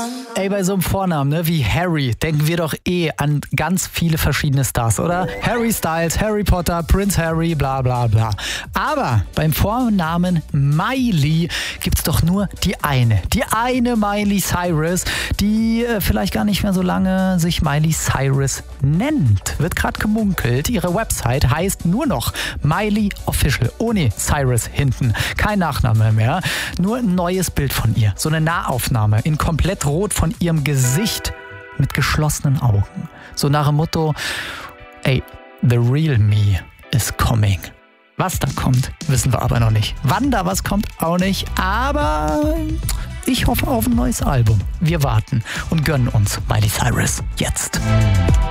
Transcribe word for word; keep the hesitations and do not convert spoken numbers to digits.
Ey, bei so einem Vornamen, ne, wie Harry, denken wir doch eh an ganz viele verschiedene Stars, oder? Harry Styles, Harry Potter, Prince Harry, bla bla bla. Aber beim Vornamen Miley gibt's doch nur die eine. Die eine Miley Cyrus, die äh, vielleicht gar nicht mehr so lange sich Miley Cyrus nennt. Wird gerade gemunkelt. Ihre Website heißt nur noch Miley Official, ohne Cyrus hinten. Kein Nachname mehr, nur ein neues Bild von ihr. So eine Nahaufnahme in komplett rot von ihrem Gesicht mit geschlossenen Augen. So nach dem Motto, ey, the real me is coming. Was da kommt, wissen wir aber noch nicht. Wann da was kommt, auch nicht. Aber ich hoffe auf ein neues Album. Wir warten und gönnen uns Miley Cyrus jetzt.